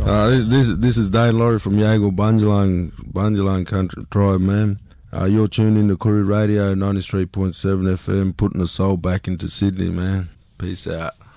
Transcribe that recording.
This is Dane Laurie from Yago Bunjalung Country Tribe, man. You're tuned into Koori Radio 93.7 FM, putting the soul back into Sydney, man. Peace out.